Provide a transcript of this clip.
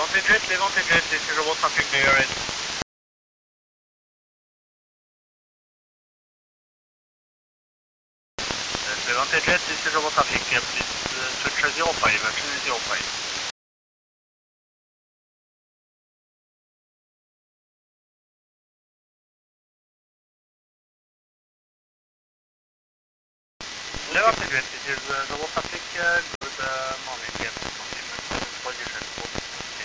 Levante Jet, this is robot traffic there. Levante Jet, this is robot traffic, please switch 05, turn 05. Levante Jet, this is robot traffic, good morning.